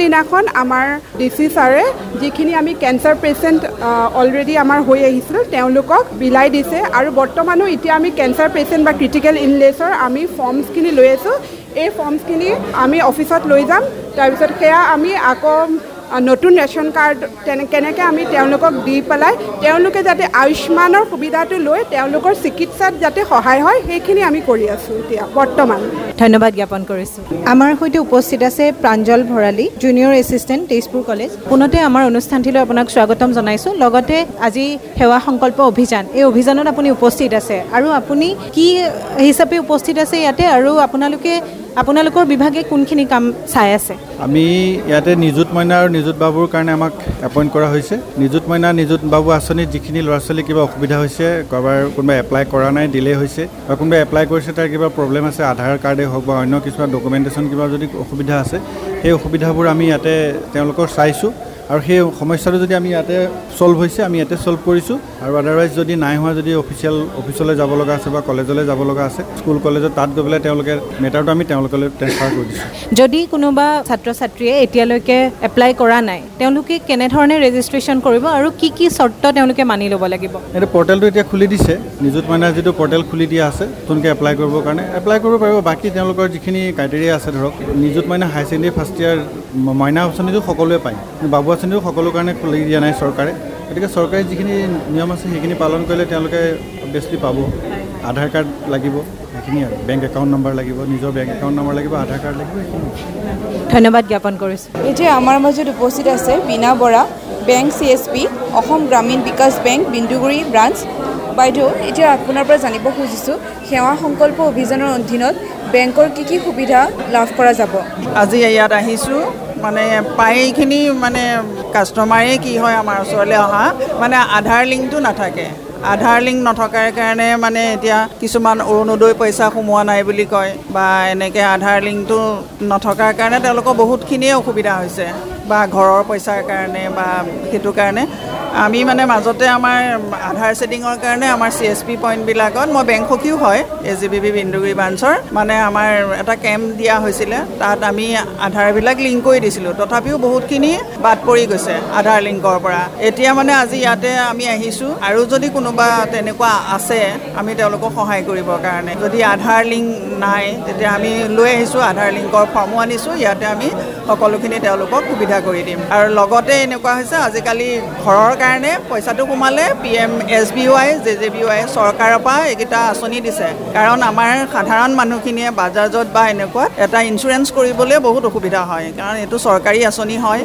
দিনাখন আমাৰ ডিচি ছাৰে যিখিনি আমি কেঞ্চাৰ পেচেণ্ট অলৰেডি আমাৰ হৈ আহিছিল তেওঁলোকক বিলাই দিছে আৰু বৰ্তমানো এতিয়া আমি কেঞ্চাৰ পেচেণ্ট বা ক্ৰিটিকেল ইলনেছৰ আমি ফৰ্মছখিনি লৈ আছোঁ। এই ফৰ্মছখিনি আমি অফিচত লৈ যাম। তাৰপিছত সেয়া আমি আকৌ নতুন ৰেচন কাৰ্ড কেনেকৈ আমি তেওঁলোকক দি পেলাই তেওঁলোকে যাতে আয়ুষ্মানৰ সুবিধাটো লৈ তেওঁলোকৰ চিকিৎসাত যাতে সহায় হয় সেইখিনি আমি কৰি আছোঁ এতিয়া বৰ্তমান। ধন্যবাদ জ্ঞাপন কৰিছোঁ। আমাৰ সৈতে উপস্থিত আছে Pranjal Bharali, junior assistant, Tezpur college. পুনতে আমাৰ অনুষ্ঠানটিলৈ আপোনাক স্বাগতম জনাইছোঁ। লগতে আজি সেৱা সংকল্প অভিযান, এই অভিযানত আপুনি উপস্থিত আছে আৰু আপুনি কি হিচাপে উপস্থিত আছে ইয়াতে আৰু আপোনালোকৰ বিভাগে কোনখিনি কাম চাই আছে? আমি ইয়াতে নিযুত মইনা আৰু নিযুত বাবুৰ কাৰণে আমাক এপইণ্ট কৰা হৈছে। নিযুত মইনা নিযুত বাবু আঁচনিত যিখিনি ল'ৰা ছোৱালী কিবা অসুবিধা হৈছে, কোনোবাই এপ্লাই কৰা নাই, ডিলে হৈছে, বা কোনোবাই এপ্লাই কৰিছে তাৰ কিবা প্ৰব্লেম আছে, আধাৰ কাৰ্ডে হওক বা অন্য কিছুমান ডকুমেণ্টেশ্যন কিবা যদি অসুবিধা আছে, সেই অসুবিধাবোৰ আমি ইয়াতে তেওঁলোকৰ চাইছোঁ আৰু সেই সমস্যাটো যদি আমি ইয়াতে ছল্ভ হৈছে আমি ইয়াতে ছল্ভ কৰিছোঁ। আৰু আদাৰৱাইজ যদি নাই হোৱা, যদি অফিচলৈ যাব লগা আছে বা কলেজলৈ যাব লগা আছে, স্কুল কলেজত তাত গৈ পেলাই তেওঁলোকে মেটাৰটো আমি তেওঁলোকলৈ ট্ৰেন্সফাৰ কৰি দিছোঁ। যদি কোনোবা ছাত্ৰ ছাত্ৰীয়ে এতিয়ালৈকে এপ্লাই কৰা নাই, তেওঁলোকে কেনেধৰণে ৰেজিষ্ট্ৰেশ্যন কৰিব আৰু কি কি চৰ্ত তেওঁলোকে মানি ল'ব লাগিব? এইটো পৰ্টেলটো এতিয়া খুলি দিছে, নিযুত মইনাৰ যিটো পৰ্টেল খুলি দিয়া আছে, নতুনকৈ এপ্লাই কৰিবৰ কাৰণে এপ্লাই কৰিব পাৰিব। বাকী তেওঁলোকৰ যিখিনি ক্ৰাইটেৰিয়া আছে, ধৰক নিযুত মইনা হাই ছেকেণ্ডেৰী ফাৰ্ষ্ট ইয়াৰ মইনা আঁচনিটো সকলোৱে পায়, বাবু আঁচনিও সকলো কাৰণে খুলি দিয়া নাই চৰকাৰে। গতিকে চৰকাৰী যিখিনি নিয়ম আছে সেইখিনি পালন কৰিলে তেওঁলোকে অবভিয়াছলি পাব। আধাৰ কাৰ্ড লাগিব, সেইখিনি আৰু বেংক একাউণ্ট নম্বৰ লাগিব, নিজৰ বেংক একাউণ্ট নম্বৰ লাগিব, আধাৰ কাৰ্ড লাগিব, সেইখিনি। ধন্যবাদ জ্ঞাপন কৰিছোঁ। এতিয়া আমাৰ মাজত উপস্থিত আছে বীণা বৰা, বেংক CSP, অসম গ্ৰামীণ বিকাশ বেংক, বিন্দুগুৰি ব্ৰাঞ্চ। বাইদেউ, এতিয়া আপোনাৰ পৰা জানিব খুজিছোঁ, সেৱা সংকল্প অভিযানৰ অধীনত বেংকৰ কি কি সুবিধা লাভ কৰা যাব? আজি ইয়াত আহিছোঁ, মানে প্ৰায়খিনি মানে কাষ্টমাৰেই কি হয় আমাৰ ওচৰলৈ অহা, মানে আধাৰ লিংকটো নাথাকে। আধাৰ লিংক নথকাৰ কাৰণে মানে এতিয়া কিছুমান অৰুণোদয় পইচা সোমোৱা নাই বুলি কয়, বা এনেকৈ আধাৰ লিংকটো নথকাৰ কাৰণে তেওঁলোকৰ বহুতখিনিয়ে অসুবিধা হৈছে, বা ঘৰৰ পইচাৰ কাৰণে বা সেইটো কাৰণে আমি মানে মাজতে আমাৰ আধাৰ ছেটিঙৰ কাৰণে আমাৰ CSP পইণ্টবিলাকত, মই বেংক সখীও হয় AGBB বিন্দুগুৰি ব্ৰাঞ্চৰ, মানে আমাৰ এটা কেম্প দিয়া হৈছিলে, তাত আমি আধাৰবিলাক লিংক কৰি দিছিলোঁ, তথাপিও বহুতখিনি বাদ পৰি গৈছে আধাৰ লিংকৰ পৰা। এতিয়া মানে আজি ইয়াতে আমি আহিছোঁ, আৰু যদি কোনোবা তেনেকুৱা আছে আমি তেওঁলোকক সহায় কৰিবৰ কাৰণে, যদি আধাৰ লিংক নাই তেতিয়া আমি লৈ আহিছোঁ, আধাৰ লিংকৰ ফৰ্মো আনিছোঁ, ইয়াতে আমি সকলোখিনি তেওঁলোকক সুবিধা কৰি দিম। আৰু লগতে এনেকুৱা হৈছে আজিকালি ঘৰৰ কাৰণে পইচাটো সোমালে PMSBY, JJBY চৰকাৰৰ পৰা এইকেইটা আঁচনি দিছে, কাৰণ আমাৰ সাধাৰণ মানুহখিনিয়ে বাজাজত বা এনেকুৱাত এটা ইঞ্চুৰেঞ্চ কৰিবলৈ বহুত অসুবিধা হয়, কাৰণ এইটো চৰকাৰী আঁচনি হয়।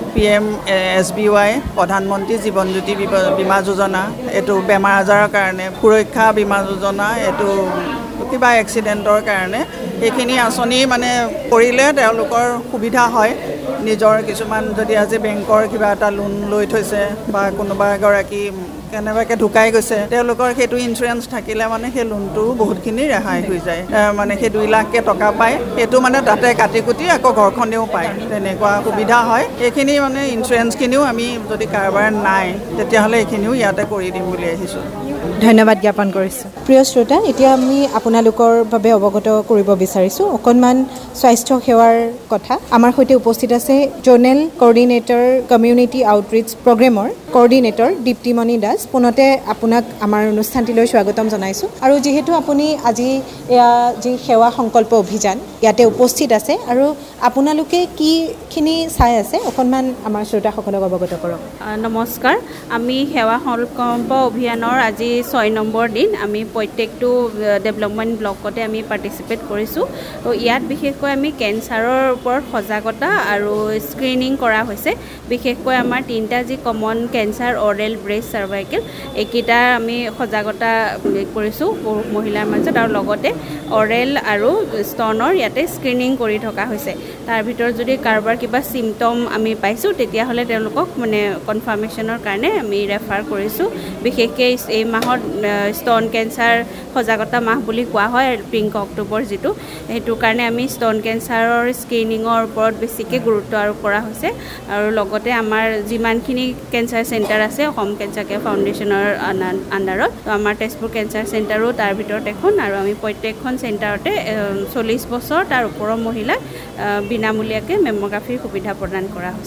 PMSBY, প্ৰধানমন্ত্ৰী জীৱন জ্যোতি বীমা যোজনা, এইটো বেমাৰ আজাৰৰ কাৰণে, সুৰক্ষা বীমা যোজনা, এইটো কিবা এক্সিডেণ্টৰ কাৰণে, সেইখিনি আঁচনি মানে কৰিলে তেওঁলোকৰ সুবিধা হয়। নিজৰ কিছুমান যদি আজি বেংকৰ কিবা এটা লোন লৈ থৈছে বা কোনোবা এগৰাকী কেনেবাকৈ ঢুকাই গৈছে, তেওঁলোকৰ সেইটো ইঞ্চুৰেঞ্চ থাকিলে মানে সেই লোনটো বহুতখিনি ৰেহাই হৈ যায়, মানে সেই 2 লাখকৈ টকা পায়, সেইটো মানে তাতে কাটি কুটি আকৌ ঘৰখনেও পায়, তেনেকুৱা সুবিধা হয়। সেইখিনি মানে ইঞ্চুৰেঞ্চখিনিও আমি যদি কাৰোবাৰ নাই তেতিয়াহ'লে এইখিনিও ইয়াতে কৰি দিম বুলি আহিছোঁ। ধন্যবাদ জ্ঞাপন কৰিছোঁ। প্ৰিয় শ্ৰোতা, এতিয়া আমি আপোনালোকৰ বাবে অৱগত কৰিব বিচাৰিছোঁ অকণমান স্বাস্থ্য সেৱাৰ কথা। আমাৰ সৈতে উপস্থিত আছে জ'নেল কৰ্ডিনেটৰ কমিউনিটি আউটৰিচ প্ৰগ্ৰেমৰ কৰ্ডিনেটৰ দীপ্তিমণি দাস। পুনতে আপোনাক আমাৰ অনুষ্ঠানটিলৈ স্বাগতম জনাইছোঁ। আৰু যিহেতু আপুনি আজি এয়া যি সেৱা সংকল্প অভিযান ইয়াতে উপস্থিত আছে আৰু আপোনালোকে কিখিনি চাই আছে অকণমান আমাৰ শ্ৰোতাসকলক অৱগত কৰক। নমস্কাৰ, আমি সেৱা সংকল্প অভিযানৰ আজি 6 নম্বৰ দিন। আমি প্ৰত্যেকটো ডেভেলপমেণ্ট ব্লকতে আমি পাৰ্টিচিপেট কৰিছোঁ। তো ইয়াত বিশেষকৈ আমি কেঞ্চাৰৰ ওপৰত সজাগতা আৰু স্ক্ৰিনিং কৰা হৈছে। বিশেষকৈ আমাৰ 3টা যি common cancer, oral, breast, cervical, এইকেইটা আমি সজাগতা কৰিছোঁ মহিলাৰ মাজত, আৰু লগতে অৰেল আৰু স্তনৰ ইয়াতে স্ক্ৰিনিং কৰি থকা হৈছে। তাৰ ভিতৰত যদি কাৰোবাৰ কিবা চিমটম আমি পাইছোঁ তেতিয়াহ'লে তেওঁলোকক মানে কনফাৰ্মেশ্যনৰ কাৰণে আমি ৰেফাৰ কৰিছোঁ। বিশেষকৈ এই মাহত স্তন কেঞ্চাৰ সজাগতা মাহ বুলি কোৱা হয়, পিংক অক্টোবৰ যিটো, সেইটো কাৰণে আমি স্তন কেঞ্চাৰৰ স্ক্ৰিনিঙৰ ওপৰত বেছিকৈ গুৰুত্ব আৰোপ কৰা হৈছে। আৰু লগতে আমাৰ যিমানখিনি কেঞ্চাৰ চেণ্টাৰ আছে অসম কেঞ্চাৰ কেয়াৰ ফাউণ্ডেশ্যনৰ আণ্ডাৰত, তো আমাৰ তেজপুৰ কেঞ্চাৰ চেণ্টাৰো তাৰ ভিতৰত এখন, আৰু আমি প্ৰত্যেকখন চেণ্টাৰতে 40 বছৰ তাৰ ওপৰৰ মহিলাক বিনামূলীয়াকৈ মেম'গ্ৰাফীৰ সুবিধা প্ৰদান কৰা হৈছে।